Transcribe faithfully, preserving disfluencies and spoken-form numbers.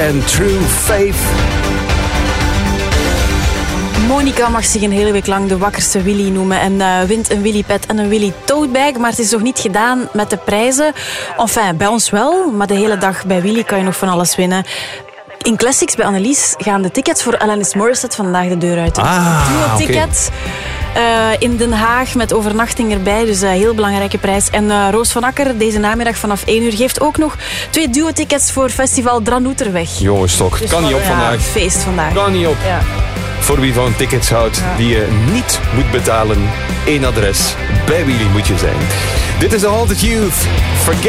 en True Faith. Monica mag zich een hele week lang de wakkerste Willy noemen en uh, wint een Willy Pet en een Willy Toadbag, maar het is nog niet gedaan met de prijzen. Enfin, bij ons wel, maar de hele dag bij Willy kan je nog van alles winnen. In Classics bij Annelies gaan de tickets voor Alanis Morissette vandaag de deur uit. Ah, duo-ticket okay. uh, in Den Haag met overnachting erbij. Dus een uh, heel belangrijke prijs. En uh, Roos van Akker deze namiddag vanaf één uur geeft ook nog twee duo-tickets voor festival Dranouterweg. Jongens toch, dus kan niet op ja, vandaag. Feest vandaag. Kan niet op. Ja. Voor wie van tickets houdt ja. die je niet moet betalen. Eén adres. Bij Willy moet je zijn. Dit is de Haunted Youth. Forget